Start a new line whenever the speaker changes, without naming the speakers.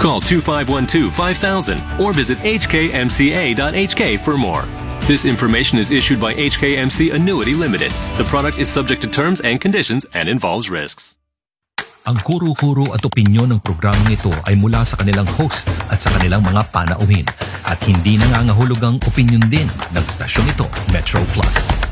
Call 2512-5000 or visit hkmca.hk for more. This information is issued by HKMC Annuity Limited. The product is subject to terms and conditions and involves risks.
Ang kuro-kuro at opinyon ng programang ito ay mula sa kanilang hosts at sa kanilang mga panauhin at hindi nangangahulugang opinyon din ng stasyong ito, Metro Plus.